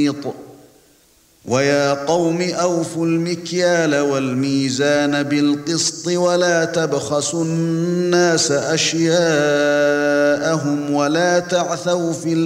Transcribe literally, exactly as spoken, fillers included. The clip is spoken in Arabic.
محيط ويا قوم أوفوا المكيال والميزان بالقسط ولا تبخسوا الناس أشياءهم ولا تعثوا في